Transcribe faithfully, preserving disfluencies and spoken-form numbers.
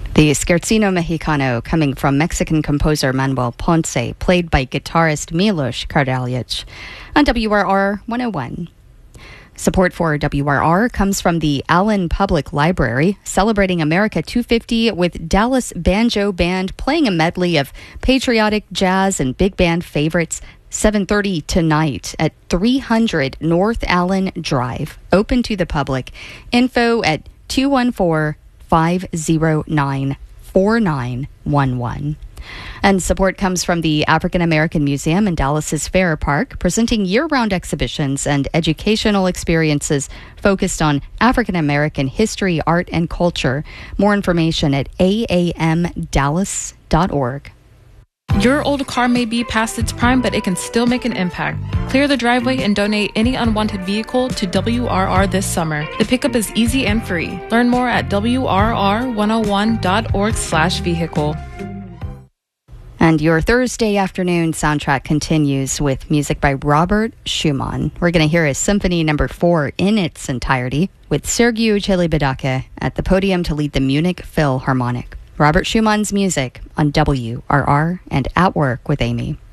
The Scherzino Mexicano, coming from Mexican composer Manuel Ponce, played by guitarist Milos Kardaljic, on W R R one oh one. Support for W R R comes from the Allen Public Library, celebrating America two fifty with Dallas Banjo Band playing a medley of patriotic jazz and big band favorites. seven thirty tonight at three hundred North Allen Drive, open to the public. Info at two one four, five oh nine, four nine one one. And support comes from the African American Museum in Dallas's Fair Park, presenting year-round exhibitions and educational experiences focused on African American history, art, and culture. More information at a a m dallas dot org. Your old car may be past its prime, but it can still make an impact. Clear the driveway and donate any unwanted vehicle to W R R this summer. The pickup is easy and free. Learn more at w r r one oh one dot org slash vehicle. And your Thursday afternoon soundtrack continues with music by Robert Schumann. We're going to hear his Symphony Number Four in its entirety, with Sergiu Celibidache at the podium to lead the Munich Philharmonic. Robert Schumann's music on W R R and At Work with Amy.